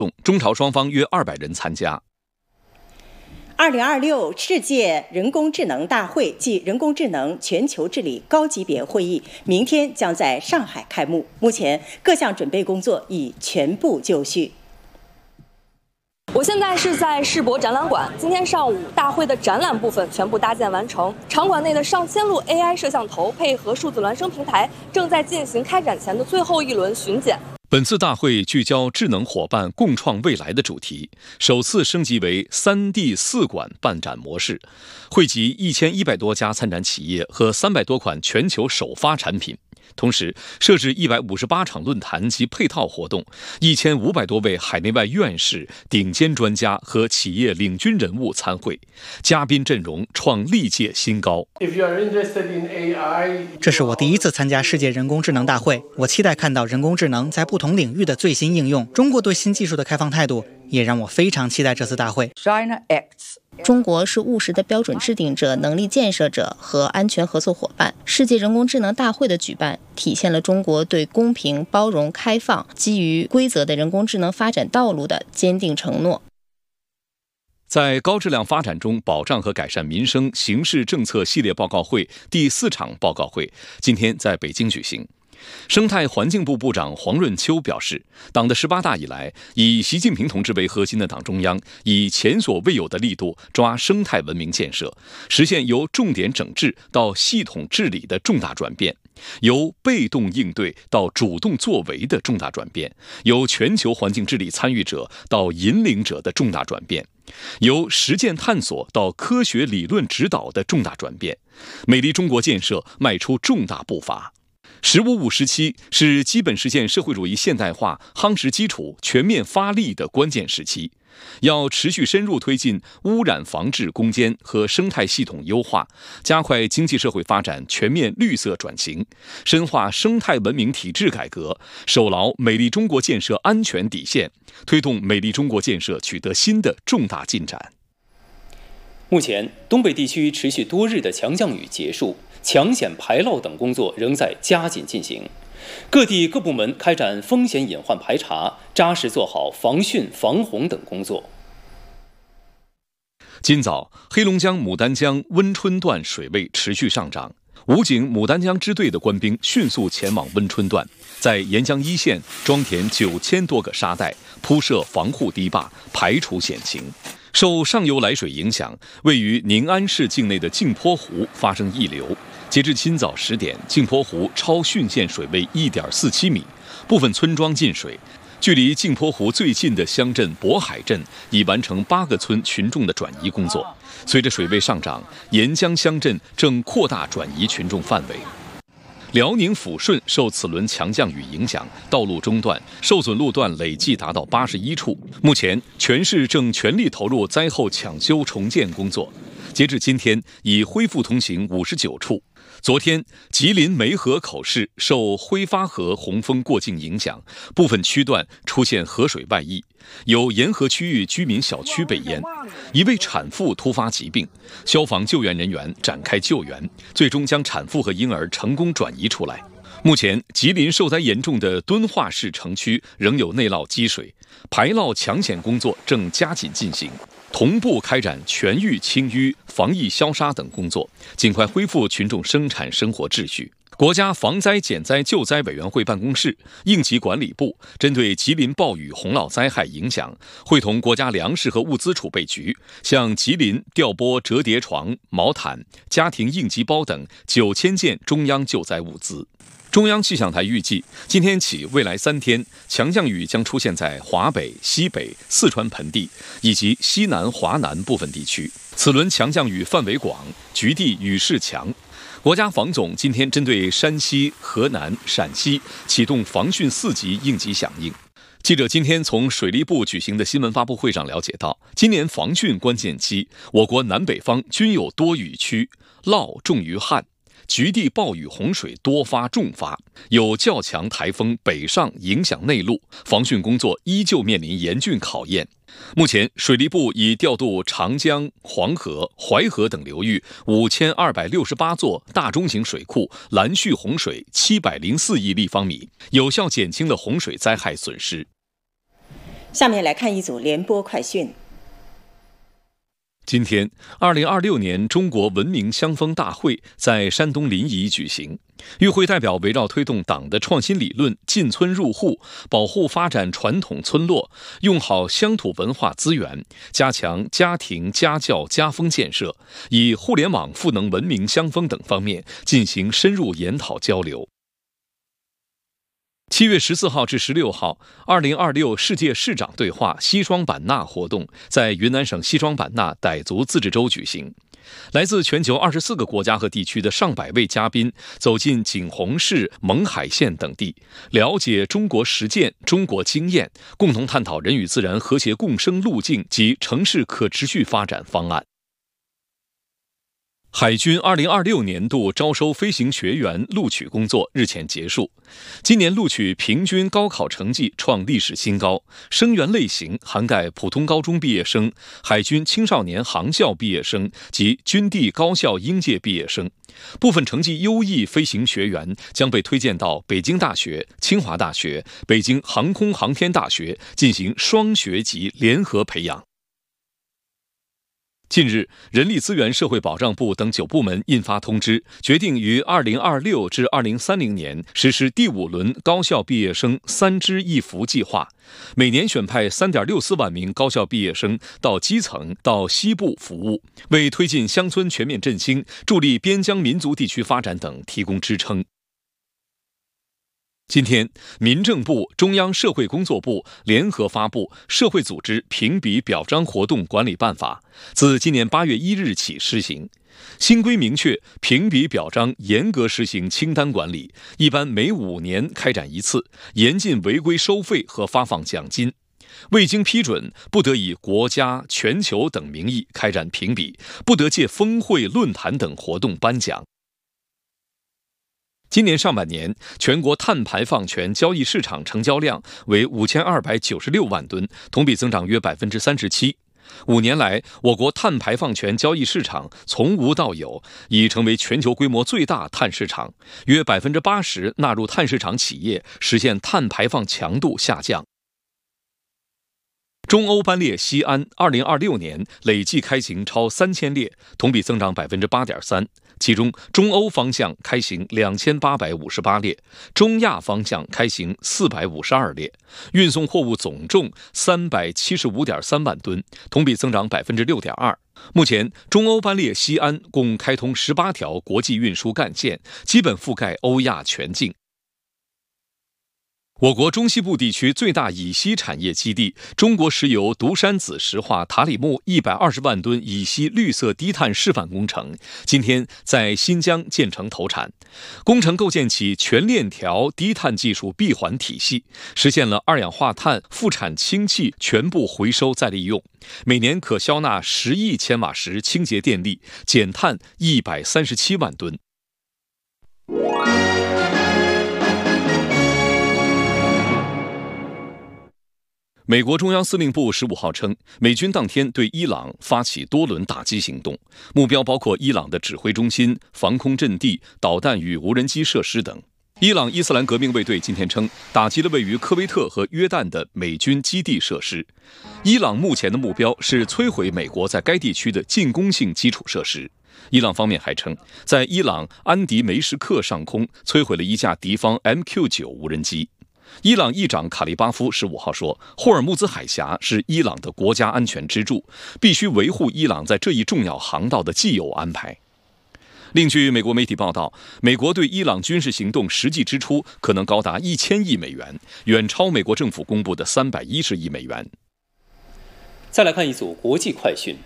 中朝双方约200人参加。 2026世界人工智能大会暨人工智能全球治理高级别会议明天将在上海开幕，目前各项准备工作已全部就绪。 我现在是在世博展览馆，今天上午大会的展览部分全部搭建完成，场馆内的上千路 AI 摄像头配合数字孪生平台正在进行开展前的最后一轮巡检。 本次大会聚焦智能伙伴共创未来的主题，首次升级为3D 4馆办展模式，汇集1100多家参展企业和300多款全球首发产品。同时设置158场论坛及配套活动，1500多位海内外院士、顶尖专家和企业领军人物参会，嘉宾阵容创历届新高。 这是我第一次参加世界人工智能大会，我期待看到人工智能在不同领域的最新应用。中国对新技术的开放态度也让我非常期待这次大会。 中国是务实的标准制定者、能力建设者和安全合作伙伴。世界人工智能大会的举办，体现了中国对公平、包容、开放、基于规则的人工智能发展道路的坚定承诺。 在高质量发展中保障和改善民生形势政策系列报告会第4场报告会今天在北京举行。生态环境部部长黄润秋表示，党的18大以来，以习近平同志为核心的党中央以前所未有的力度抓生态文明建设，实现由重点整治到系统治理的重大转变，由被动应对到主动作为的重大转变，由全球环境治理参与者到引领者的重大转变，由实践探索到科学理论指导的重大转变，美丽中国建设迈出重大步伐。“15+5”时期是基本实现社会主义现代化夯实基础、全面发力的关键时期，要持续深入推进污染防治攻坚和生态系统优化，加快经济社会发展全面绿色转型，深化生态文明体制改革，守牢美丽中国建设安全底线，推动美丽中国建设取得新的重大进展。 目前，东北地区持续多日的强降雨结束，抢险排涝等工作仍在加紧进行，各地各部门开展风险隐患排查，扎实做好防汛防洪等工作。 今早，黑龙江牡丹江温春段水位持续上涨，武警牡丹江支队的官兵迅速前往温春段，在沿江一线装填9000多个沙袋，铺设防护堤坝，排除险情。受上游来水影响，位于宁安市境内的镜泊湖发生溢流。截至今早10点，镜泊湖超汛线水位1.47米，部分村庄进水。距离镜泊湖最近的乡镇渤海镇已完成8个村群众的转移工作。随着水位上涨，沿江乡镇正扩大转移群众范围。辽宁抚顺受此轮强降雨影响，道路中断，受损路段累计达到81处。目前，全市正全力投入灾后抢修重建工作。截至今天，已恢复通行59处。昨天，吉林梅河口市受挥发河洪峰过境影响，部分区段出现河水外溢，有沿河区域居民小区被淹。一位产妇突发疾病，消防救援人员展开救援，最终将产妇和婴儿成功转移出来。目前，吉林受灾严重的敦化市城区仍有内涝积水，排涝抢险工作正加紧进行，同步开展全域清淤、防疫消杀等工作，尽快恢复群众生产生活秩序。国家防灾减灾救灾委员会办公室、应急管理部针对吉林暴雨洪涝灾害影响，会同国家粮食和物资储备局向吉林调拨折叠床、毛毯、家庭应急包等9000件中央救灾物资。中央气象台预计，今天起未来3天，强降雨将出现在华北、西北、四川盆地以及西南、华南部分地区。此轮强降雨范围广，局地雨势强。国家防总今天针对山西、河南、陕西启动防汛4级应急响应。记者今天从水利部举行的新闻发布会上了解到，今年防汛关键期，我国南北方均有多雨区，涝重于旱。局地暴雨洪水多发重发，有较强台风北上影响内陆，防汛工作依旧面临严峻考验。目前，水利部已调度长江、黄河、淮河等流域5268座大中型水库拦蓄洪水704亿立方米，有效减轻了洪水灾害损失。 下面来看一组联播快讯。 今天，2026年中国文明乡风大会在山东临沂举行。与会代表围绕推动党的创新理论、进村入户、保护发展传统村落、用好乡土文化资源、加强家庭家教家风建设，以互联网赋能文明乡风等方面进行深入研讨交流。7月14号至16号，2026世界市长对话西双版纳活动在云南省西双版纳傣族自治州举行。来自全球24个国家和地区的上百位嘉宾走进景洪市、勐海县等地，了解中国实践、中国经验，共同探讨人与自然和谐共生路径及城市可持续发展方案。海军2026年度招收飞行学员录取工作日前结束，今年录取平均高考成绩创历史新高，生源类型涵盖普通高中毕业生、海军青少年航校毕业生及军地高校应届毕业生。部分成绩优异飞行学员将被推荐到北京大学、清华大学、北京航空航天大学进行双学级联合培养。近日，人力资源社会保障部等9部门印发通知，决定于2026至2030年实施第5轮高校毕业生3支1扶计划，每年选派3.64万名高校毕业生到基层、到西部服务，为推进乡村全面振兴、助力边疆民族地区发展等提供支撑。今天，民政部、中央社会工作部联合发布《社会组织评比表彰活动管理办法》，自今年8月1日起施行。新规明确，评比表彰严格实行清单管理，一般每5年开展1次，严禁违规收费和发放奖金。未经批准，不得以国家、全球等名义开展评比，不得借峰会、论坛等活动颁奖。今年上半年，全国碳排放权交易市场成交量为5296万吨，同比增长约37%。5年来，我国碳排放权交易市场从无到有，已成为全球规模最大碳市场，约80%纳入碳市场企业实现碳排放强度下降。中欧班列西安2026年累计开行超3000列，同比增长8.3%。其中，中欧方向开行2858列，中亚方向开行452列，运送货物总重375.3万吨，同比增长6.2%。目前，中欧班列西安共开通18条国际运输干线，基本覆盖欧亚全境。我国中西部地区最大乙烯产业基地中国石油独山子石化塔里木120万吨乙烯绿色低碳示范工程今天在新疆建成投产。工程构建起全链条低碳技术闭环体系，实现了二氧化碳、副产氢气全部回收再利用，每年可消纳10亿千瓦时清洁电力，减碳137万吨。美国中央司令部15号称，美军当天对伊朗发起多轮打击行动，目标包括伊朗的指挥中心、防空阵地、导弹与无人机设施等。伊朗伊斯兰革命卫队今天称，打击了位于科威特和约旦的美军基地设施。伊朗目前的目标是摧毁美国在该地区的进攻性基础设施。伊朗方面还称，在伊朗安迪梅什克上空摧毁了一架敌方 MQ-9 无人机。伊朗议长卡利巴夫15号说，霍尔木兹海峡是伊朗的国家安全支柱，必须维护伊朗在这一重要航道的既有安排。另据美国媒体报道，美国对伊朗军事行动实际支出可能高达1000亿美元，远超美国政府公布的310亿美元。 再来看一组国际快讯。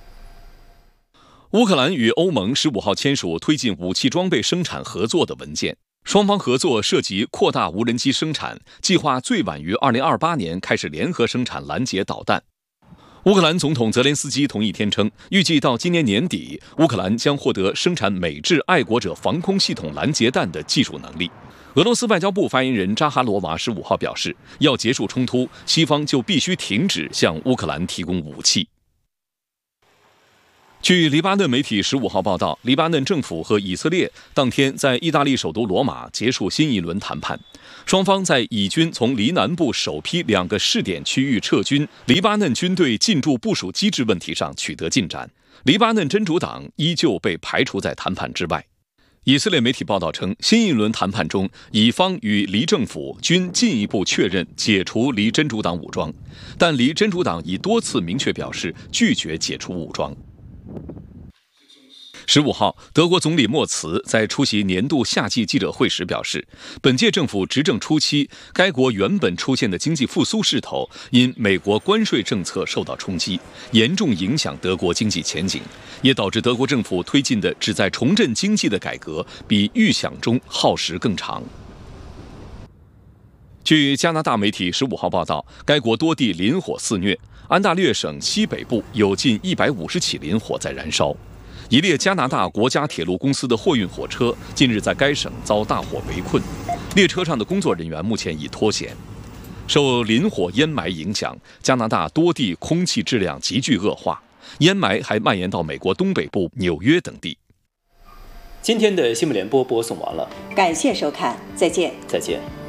乌克兰与欧盟15号签署推进武器装备生产合作的文件，双方合作涉及扩大无人机生产，计划最晚于2028年开始联合生产拦截导弹。乌克兰总统泽连斯基同一天称，预计到今年年底，乌克兰将获得生产美制爱国者防空系统拦截弹的技术能力。俄罗斯外交部发言人扎哈罗娃15号表示，要结束冲突，西方就必须停止向乌克兰提供武器。 据黎巴嫩媒体15号报道，黎巴嫩政府和以色列当天在意大利首都罗马结束新一轮谈判，双方在以军从黎南部首批2个试点区域撤军、黎巴嫩军队进驻部署机制问题上取得进展。黎巴嫩真主党依旧被排除在谈判之外。以色列媒体报道称，新一轮谈判中，以方与黎政府均进一步确认解除黎真主党武装，但黎真主党已多次明确表示拒绝解除武装。15号，德国总理默茨在出席年度夏季记者会时表示，本届政府执政初期，该国原本出现的经济复苏势头因美国关税政策受到冲击，严重影响德国经济前景，也导致德国政府推进的旨在重振经济的改革比预想中耗时更长。据加拿大媒体15号报道，该国多地林火肆虐，安大略省西北部有近150起林火在燃烧。一列加拿大国家铁路公司的货运火车近日在该省遭大火围困，列车上的工作人员目前已脱险。受林火烟霾影响，加拿大多地空气质量急剧恶化，烟霾还蔓延到美国东北部、纽约等地。 今天的新闻联播播送完了， 感谢收看，再见。 再见。